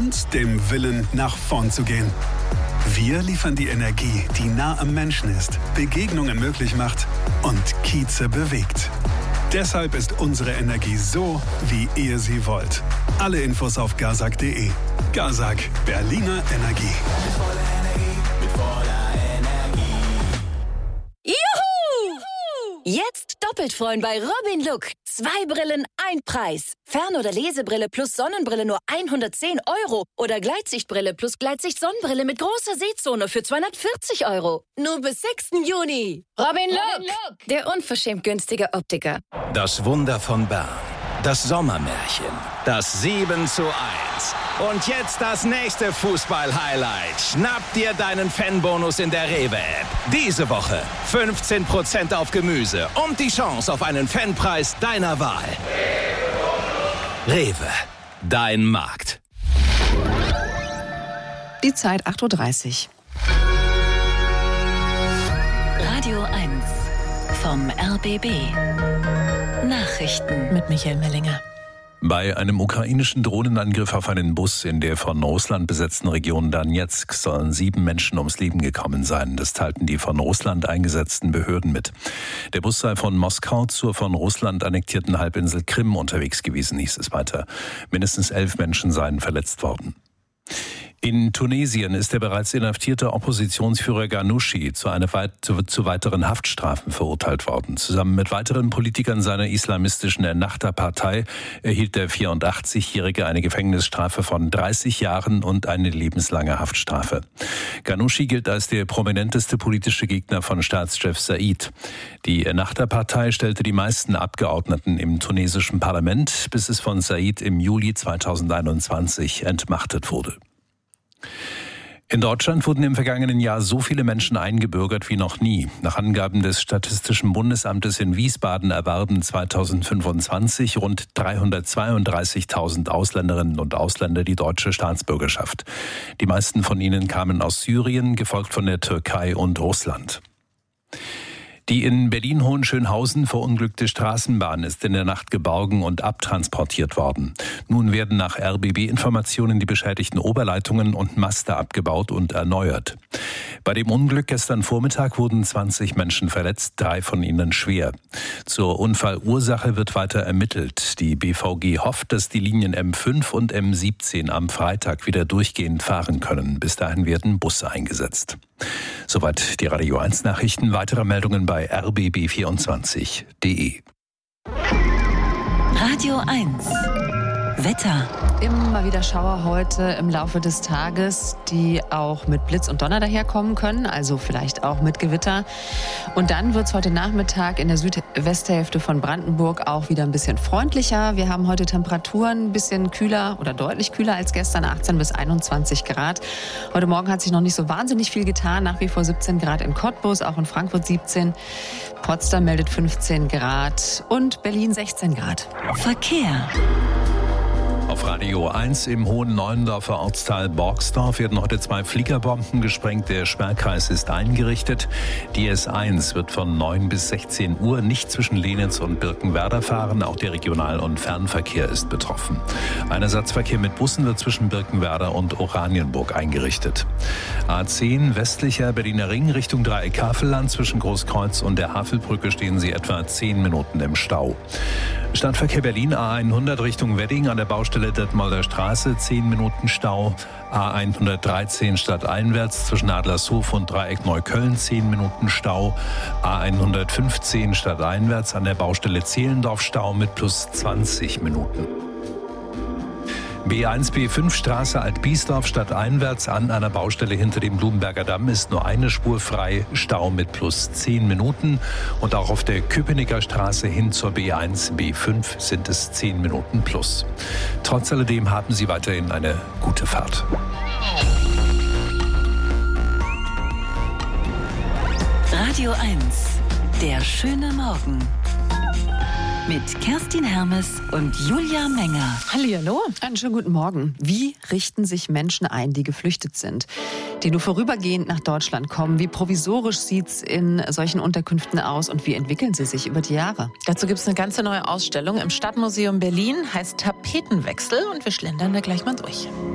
und dem Willen, nach vorn zu gehen. Wir liefern die Energie, die nah am Menschen ist, Begegnungen möglich macht und Kieze bewegt. Deshalb ist unsere Energie so, wie ihr sie wollt. Alle Infos auf gazak.de. Gazak, Berliner Energie. Juhu! Jetzt doppelt freuen bei Robin Look. 2 Brillen, 1 Preis. Fern- oder Lesebrille plus Sonnenbrille nur 110 € oder Gleitsichtbrille plus Gleitsicht-Sonnenbrille mit großer Sehzone für 240 €. Nur bis 6. Juni. Robin Look, der unverschämt günstige Optiker. Das Wunder von Bern. Das Sommermärchen. Das 7:1. Und jetzt das nächste Fußball-Highlight. Schnapp dir deinen Fanbonus in der Rewe-App. Diese Woche 15% auf Gemüse und die Chance auf einen Fanpreis deiner Wahl. Rewe, dein Markt. Die Zeit 8:30 Uhr. Radio 1 vom RBB. Nachrichten mit Michael Mellinger. Bei einem ukrainischen Drohnenangriff auf einen Bus in der von Russland besetzten Region Donezk sollen 7 Menschen ums Leben gekommen sein. Das teilten die von Russland eingesetzten Behörden mit. Der Bus sei von Moskau zur von Russland annektierten Halbinsel Krim unterwegs gewesen, hieß es weiter. Mindestens 11 Menschen seien verletzt worden. In Tunesien ist der bereits inhaftierte Oppositionsführer Ghannouchi zu weiteren Haftstrafen verurteilt worden. Zusammen mit weiteren Politikern seiner islamistischen Ennahda-Partei erhielt der 84-Jährige eine Gefängnisstrafe von 30 Jahren und eine lebenslange Haftstrafe. Ghannouchi gilt als der prominenteste politische Gegner von Staatschef Said. Die Ennahda-Partei stellte die meisten Abgeordneten im tunesischen Parlament, bis es von Said im Juli 2021 entmachtet wurde. In Deutschland wurden im vergangenen Jahr so viele Menschen eingebürgert wie noch nie. Nach Angaben des Statistischen Bundesamtes in Wiesbaden erwarben 2025 rund 332.000 Ausländerinnen und Ausländer die deutsche Staatsbürgerschaft. Die meisten von ihnen kamen aus Syrien, gefolgt von der Türkei und Russland. Die in Berlin-Hohenschönhausen verunglückte Straßenbahn ist in der Nacht geborgen und abtransportiert worden. Nun werden nach RBB-Informationen die beschädigten Oberleitungen und Maste abgebaut und erneuert. Bei dem Unglück gestern Vormittag wurden 20 Menschen verletzt, 3 von ihnen schwer. Zur Unfallursache wird weiter ermittelt. Die BVG hofft, dass die Linien M5 und M17 am Freitag wieder durchgehend fahren können. Bis dahin werden Busse eingesetzt. Soweit die Radio 1 Nachrichten. Weitere Meldungen bei rbb24.de. Radio 1 Wetter. Immer wieder Schauer heute im Laufe des Tages, die auch mit Blitz und Donner daherkommen können, also vielleicht auch mit Gewitter. Und dann wird es heute Nachmittag in der Südwesthälfte von Brandenburg auch wieder ein bisschen freundlicher. Wir haben heute Temperaturen ein bisschen kühler oder deutlich kühler als gestern, 18 bis 21 Grad. Heute Morgen hat sich noch nicht so wahnsinnig viel getan, nach wie vor 17 Grad in Cottbus, auch in Frankfurt 17. Potsdam meldet 15 Grad und Berlin 16 Grad. Verkehr. Auf Radio 1 im Hohen Neuendorfer Ortsteil Borgsdorf werden heute 2 Fliegerbomben gesprengt. Der Sperrkreis ist eingerichtet. Die S1 wird von 9 bis 16 Uhr nicht zwischen Lenitz und Birkenwerder fahren. Auch der Regional- und Fernverkehr ist betroffen. Ein Ersatzverkehr mit Bussen wird zwischen Birkenwerder und Oranienburg eingerichtet. A10 westlicher Berliner Ring Richtung Dreieck Havelland. Zwischen Großkreuz und der Havelbrücke stehen Sie etwa 10 Minuten im Stau. Stadtverkehr Berlin A100 Richtung Wedding an der Baustelle Detmolder Straße, 10 Minuten Stau. A113 stadteinwärts zwischen Adlershof und Dreieck Neukölln, 10 Minuten Stau. A115 stadteinwärts an der Baustelle Zehlendorf Stau mit plus 20 Minuten. B1, B5 Straße Alt-Biesdorf stadteinwärts an einer Baustelle hinter dem Blumenberger Damm ist nur eine Spur frei, Stau mit plus 10 Minuten. Und auch auf der Köpenicker Straße hin zur B1, B5 sind es 10 Minuten plus. Trotz alledem haben Sie weiterhin eine gute Fahrt. Radio 1, der schöne Morgen. Mit Kerstin Hermes und Julia Menger. Hallihallo, einen schönen guten Morgen. Wie richten sich Menschen ein, die geflüchtet sind, die nur vorübergehend nach Deutschland kommen? Wie provisorisch sieht's in solchen Unterkünften aus und wie entwickeln sie sich über die Jahre? Dazu gibt's eine ganze neue Ausstellung im Stadtmuseum Berlin, heißt Tapetenwechsel und wir schlendern da gleich mal durch.